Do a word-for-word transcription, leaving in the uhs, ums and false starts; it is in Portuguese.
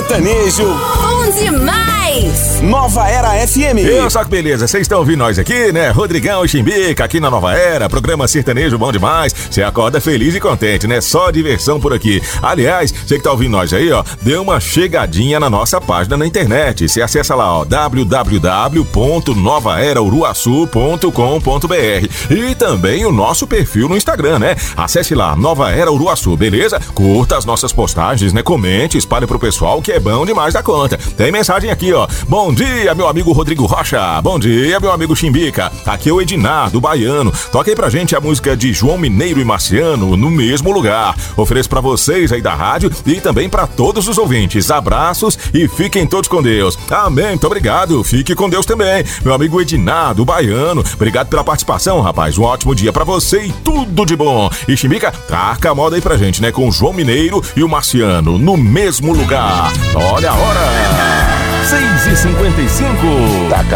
sertanejo. Bom demais! Nova Era F M. Eu só que beleza, vocês estão ouvindo nós aqui, né? Rodrigão e Chimbica aqui na Nova Era, programa sertanejo bom demais. Você acorda feliz e contente, né? Só diversão por aqui. Aliás, você que tá ouvindo nós aí, ó, dê uma chegadinha na nossa página na internet. Você acessa lá, ó, w w w ponto nova era uruaçu ponto com ponto b r e também o nosso perfil no Instagram, né? Acesse lá, Nova Era Uruaçu, beleza? Curta as nossas postagens, né? Comente, espalhe pro pessoal que é bom demais da conta. Tem mensagem aqui, ó. Bom dia, meu amigo Rodrigo Rocha. Bom dia, meu amigo Chimbica. Aqui é o Ednar, do Baiano. Toque aí pra gente a música de João Mineiro e Marciano, No Mesmo Lugar. Ofereço pra vocês aí da rádio e também pra todos os ouvintes. Abraços e fiquem todos com Deus. Amém, muito obrigado. Fique com Deus também. Meu amigo Ednar, do Baiano. Obrigado pela participação, rapaz. Um ótimo dia pra você e tudo de bom. E Chimbica, taca a moda aí pra gente, né? Com o João Mineiro e o Marciano, No Mesmo Lugar. Olha a hora. seis e cinquenta e cinco. Taca